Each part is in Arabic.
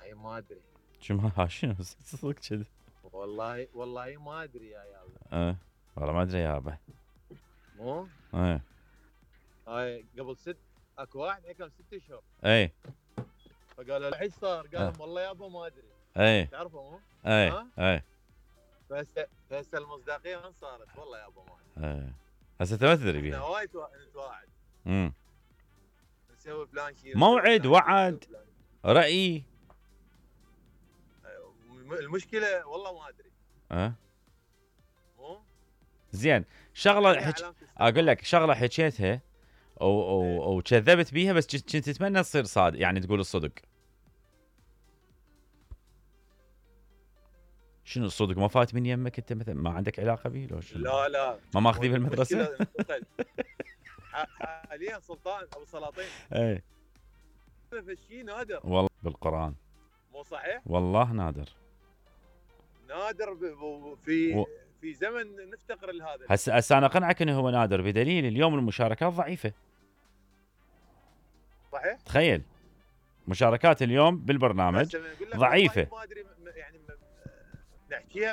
والله ما ادري. شنو صدق كذا؟ والله ما ادري يا يابا. والله ما ادري يابا. مو هاي قبل اكو واحد حكم 6 اشهر. فقالوا له ايش صار؟ قال لهم والله يابا ما ادري. تعرفه مو؟ فهسه المصداقيه وين صارت؟ والله يابا ما ادري. هسه انت ما تدري بيها. احنا وايد نتواعد. نسوي فلان شيء. موعد، وعد، رايي. المشكله والله ما ادري. مو زين. شغله اقول لك شغله حكيتها وكذبت بيها، بس كنت تتمنى تصير صادق، يعني تقول الصدق. شنو الصدق؟ ما فات من يمك انت مثلا؟ ما عندك علاقه به لو شنو؟ لا ما ماخذيه بالمدرسه. حاليا سلطان ابو سلاطين. فشي نادر والله بالقران. مو صحيح؟ والله نادر في زمن نفتقر لهذا. هسه انا اقنعك انه هو نادر بدليل اليوم المشاركات ضعيفه. صحيح؟ تخيل مشاركات اليوم بالبرنامج ضعيفه. ما ادري يعني نحكيها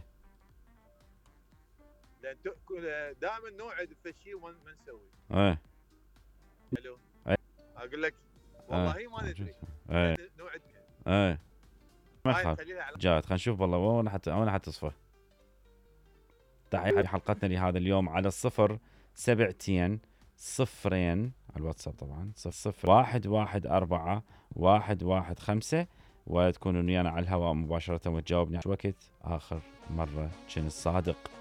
لان دائما نوعد بشيء وما نسوي. حلو. اقول لك والله ما ندري. نوعد بها. ما تخاف. جات خلينا نشوف والله وين حتصفى. تحية حلقتنا لهذا اليوم على 072 0 على الواتساب طبعا 0114115 وتكونوا ويانا على الهواء مباشرة وتجاوبني وقت آخر مرة كن الصادق.